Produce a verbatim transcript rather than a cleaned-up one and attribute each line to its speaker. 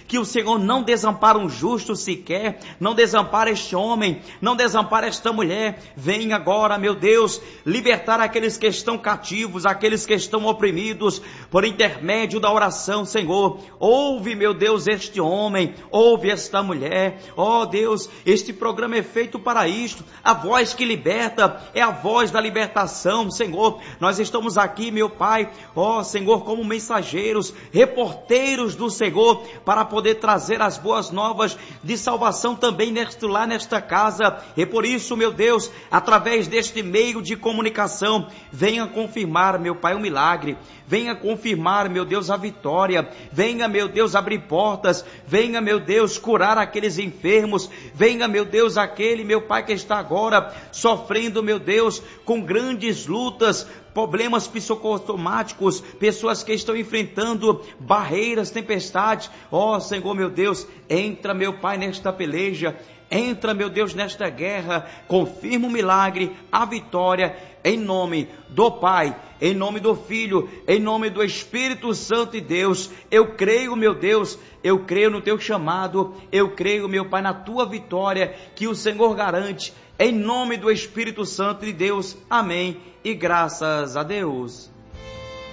Speaker 1: que o Senhor não desampara um justo sequer, não desampara este homem, não desampara esta mulher. Vem agora, meu Deus, libertar aqueles que estão cativos, aqueles que estão oprimidos, por intermédio da oração, Senhor. Ouve, meu Deus, este homem, ouve esta mulher. Ó Deus, este programa é feito para isto. A voz que liberta é a voz da libertação, Senhor. Nós estamos aqui, meu Pai, ó Senhor, como mensageiros, reporteiros do Senhor, para poder trazer as boas novas de salvação também neste lar, nesta casa. E por isso, meu Deus, através deste meio de comunicação, venha confirmar, meu Pai, o milagre. Venha confirmar, meu Deus, a vitória. Venha, meu Deus, abrir portas. Venha, meu Deus, curar aqueles enfermos. Venha, meu Deus, aquele, meu Pai, que está agora sofrendo, meu Deus, com grandes lutas, problemas psicossomáticos, pessoas que estão enfrentando barreiras, tempestades. Ó Senhor, meu Deus, entra, meu Pai, nesta peleja. Entra, meu Deus, nesta guerra, confirma o milagre, a vitória, em nome do Pai, em nome do Filho, em nome do Espírito Santo de Deus. Eu creio, meu Deus, eu creio no teu chamado, eu creio, meu Pai, na tua vitória, que o Senhor garante, em nome do Espírito Santo de Deus. Amém, e graças a Deus.